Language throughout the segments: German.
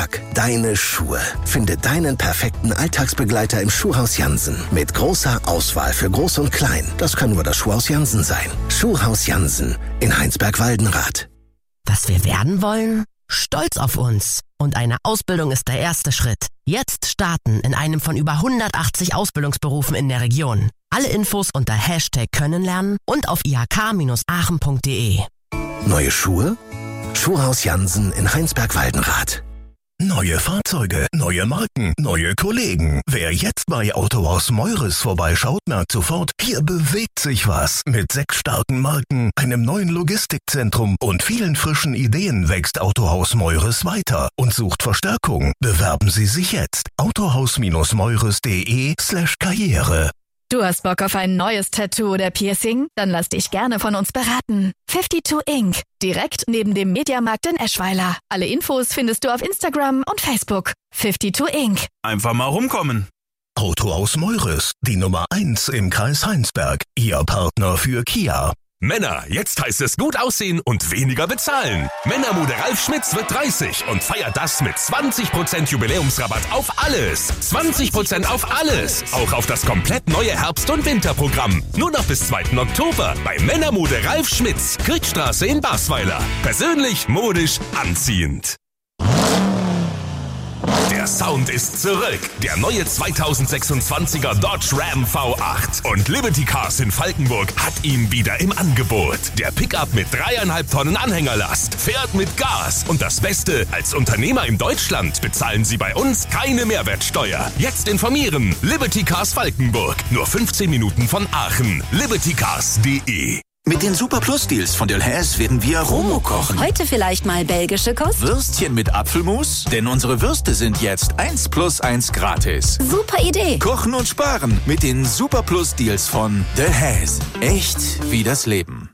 Geschmack, deine Schuhe. Finde deinen perfekten Alltagsbegleiter im Schuhhaus Jansen. Mit großer Auswahl für Groß und Klein. Das kann nur das Schuhhaus Jansen sein. Schuhhaus Jansen in Heinsberg-Waldenrath. Was wir werden wollen? Stolz auf uns. Und eine Ausbildung ist der erste Schritt. Jetzt starten in einem von über 180 Ausbildungsberufen in der Region. Alle Infos unter #Könnenlernen und auf ihk-aachen.de. Neue Schuhe? Schuhhaus Jansen in Heinsberg-Waldenrath. Neue Fahrzeuge, neue Marken, neue Kollegen. Wer jetzt bei Autohaus Meures vorbeischaut, merkt sofort, hier bewegt sich was. Mit 6 starken Marken, einem neuen Logistikzentrum und vielen frischen Ideen wächst Autohaus Meures weiter und sucht Verstärkung. Bewerben Sie sich jetzt. autohaus-meures.de/Karriere. Du hast Bock auf ein neues Tattoo oder Piercing? Dann lass dich gerne von uns beraten. 52 Ink. Direkt neben dem Mediamarkt in Eschweiler. Alle Infos findest du auf Instagram und Facebook. 52 Ink. Einfach mal rumkommen. Autohaus Meures, die Nummer 1 im Kreis Heinsberg. Ihr Partner für Kia. Männer, jetzt heißt es gut aussehen und weniger bezahlen. Männermode Ralf Schmitz wird 30 und feiert das mit 20% Jubiläumsrabatt auf alles. 20% auf alles. Auch auf das komplett neue Herbst- und Winterprogramm. Nur noch bis 2. Oktober bei Männermode Ralf Schmitz. Kriegstraße in Basweiler. Persönlich, modisch, anziehend. Der Sound ist zurück. Der neue 2026er Dodge Ram V8. Und Liberty Cars in Falkenburg hat ihn wieder im Angebot. Der Pickup mit 3,5 Tonnen Anhängerlast fährt mit Gas. Und das Beste, als Unternehmer in Deutschland bezahlen Sie bei uns keine Mehrwertsteuer. Jetzt informieren. Liberty Cars Falkenburg. Nur 15 Minuten von Aachen. libertycars.de. Mit den Super Plus Deals von Delhaize werden wir Romo kochen. Heute vielleicht mal belgische Kost? Würstchen mit Apfelmus? Denn unsere Würste sind jetzt 1 + 1 gratis. Super Idee. Kochen und sparen mit den Super Plus Deals von Delhaize. Echt wie das Leben.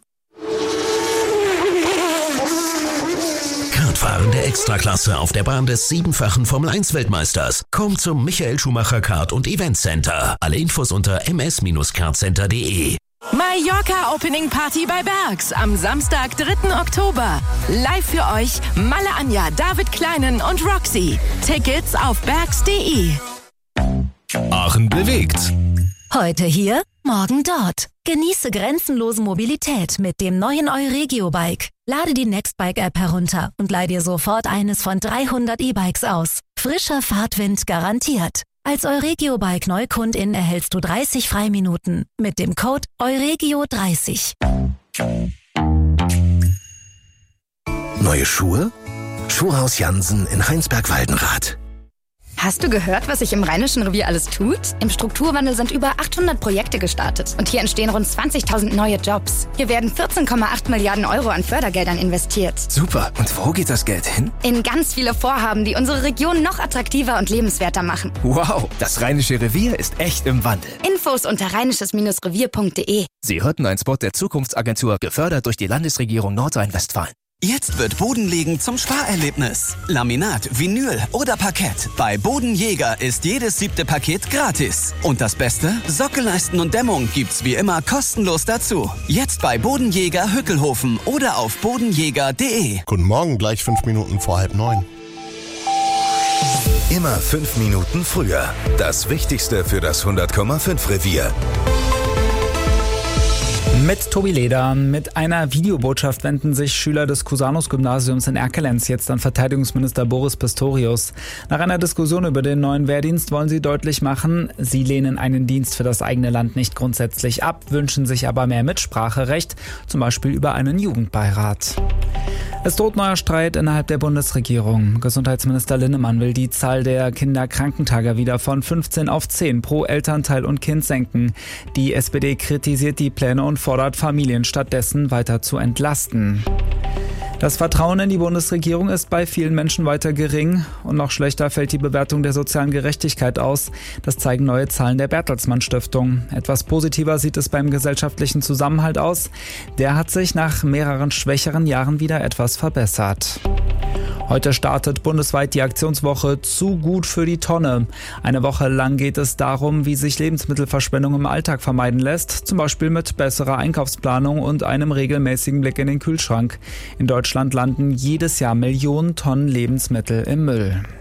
Kartfahren der Extraklasse auf der Bahn des 7-fachen Formel-1-Weltmeisters. Kommt zum Michael Schumacher Kart- und Event Center. Alle Infos unter ms-kartcenter.de. Mallorca Opening Party bei Bergs am Samstag, 3. Oktober. Live für euch Malle Anja, David Kleinen und Roxy. Tickets auf bergs.de. Aachen bewegt. Heute hier, morgen dort. Genieße grenzenlose Mobilität mit dem neuen Euregio-Bike. Lade die Nextbike-App herunter und leih dir sofort eines von 300 E-Bikes aus. Frischer Fahrtwind garantiert. Als Euregio-Bike-Neukundin erhältst du 30 Freiminuten mit dem Code EUREGIO30. Neue Schuhe? Schuhhaus Jansen in Heinsberg-Waldenrath. Hast du gehört, was sich im Rheinischen Revier alles tut? Im Strukturwandel sind über 800 Projekte gestartet und hier entstehen rund 20.000 neue Jobs. Hier werden 14,8 Milliarden Euro an Fördergeldern investiert. Super. Und wo geht das Geld hin? In ganz viele Vorhaben, die unsere Region noch attraktiver und lebenswerter machen. Wow, das Rheinische Revier ist echt im Wandel. Infos unter rheinisches-revier.de. Sie hörten einen Spot der Zukunftsagentur, gefördert durch die Landesregierung Nordrhein-Westfalen. Jetzt wird Bodenlegen zum Sparerlebnis. Laminat, Vinyl oder Parkett. Bei Bodenjäger ist jedes 7. Paket gratis. Und das Beste? Sockelleisten und Dämmung gibt's wie immer kostenlos dazu. Jetzt bei Bodenjäger Hückelhofen oder auf bodenjäger.de. Guten Morgen, gleich 5 Minuten vor 8:30. Immer 5 Minuten früher. Das Wichtigste für das 100,5 Revier. Mit Tobi Leder. Mit einer Videobotschaft wenden sich Schüler des Cusanus-Gymnasiums in Erkelenz jetzt an Verteidigungsminister Boris Pistorius. Nach einer Diskussion über den neuen Wehrdienst wollen sie deutlich machen, sie lehnen einen Dienst für das eigene Land nicht grundsätzlich ab, wünschen sich aber mehr Mitspracherecht, zum Beispiel über einen Jugendbeirat. Es droht neuer Streit innerhalb der Bundesregierung. Gesundheitsminister Linnemann will die Zahl der Kinderkrankentage wieder von 15 auf 10 pro Elternteil und Kind senken. Die SPD kritisiert die Pläne und fordert Familien stattdessen weiter zu entlasten. Das Vertrauen in die Bundesregierung ist bei vielen Menschen weiter gering und noch schlechter fällt die Bewertung der sozialen Gerechtigkeit aus. Das zeigen neue Zahlen der Bertelsmann Stiftung. Etwas positiver sieht es beim gesellschaftlichen Zusammenhalt aus. Der hat sich nach mehreren schwächeren Jahren wieder etwas verbessert. Heute startet bundesweit die Aktionswoche Zu gut für die Tonne. Eine Woche lang geht es darum, wie sich Lebensmittelverschwendung im Alltag vermeiden lässt, zum Beispiel mit besserer Einkaufsplanung und einem regelmäßigen Blick in den Kühlschrank. In Deutschland landen jedes Jahr Millionen Tonnen Lebensmittel im Müll.